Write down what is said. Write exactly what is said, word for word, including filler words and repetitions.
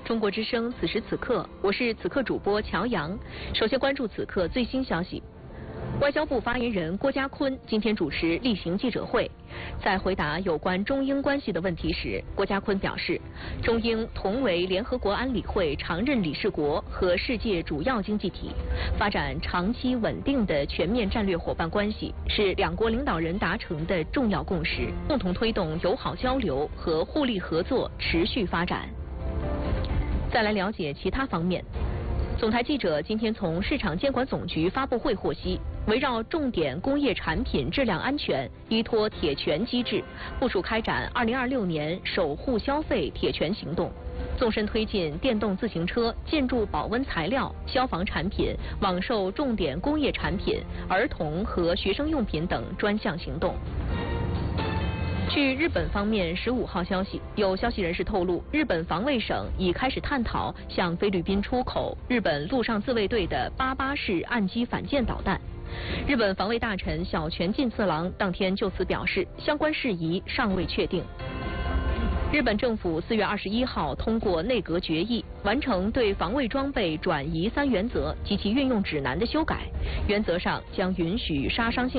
中国之声，此时此刻，我是此刻主播乔阳。首先关注此刻最新消息。外交部发言人郭家坤今天主持例行记者会，在回答有关中英关系的问题时，郭家坤表示，中英同为联合国安理会常任理事国和世界主要经济体，发展长期稳定的全面战略伙伴关系是两国领导人达成的重要共识，共同推动友好交流和互利合作持续发展。再来了解其他方面。总台记者今天从市场监管总局发布会获悉，围绕重点工业产品质量安全，依托铁拳机制，部署开展二零二六年守护消费铁拳行动，纵深推进电动自行车、建筑保温材料、消防产品、网售重点工业产品、儿童和学生用品等专项行动。据日本方面十五号消息，有消息人士透露，日本防卫省已开始探讨向菲律宾出口日本陆上自卫队的八八式岸基反舰导弹。日本防卫大臣小泉进次郎当天就此表示，相关事宜尚未确定。日本政府四月二十一号通过内阁决议，完成对防卫装备转移三原则及其运用指南的修改，原则上将允许杀伤性